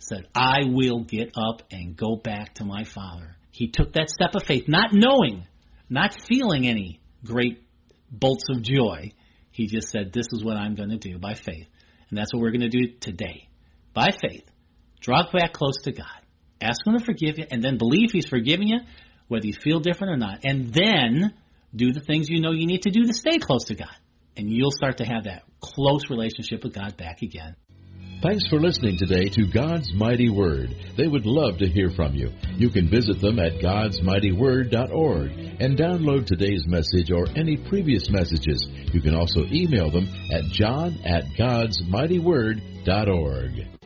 said, I will get up and go back to my Father. He took that step of faith, not knowing, not feeling any great bolts of joy. He just said, this is what I'm going to do by faith. And that's what we're going to do today. By faith, draw back close to God. Ask Him to forgive you, and then believe He's forgiving you, whether you feel different or not. And then do the things you know you need to do to stay close to God. And you'll start to have that close relationship with God back again. Thanks for listening today to God's Mighty Word. They would love to hear from you. You can visit them at godsmightyword.org and download today's message or any previous messages. You can also email them at john@godsmightyword.org.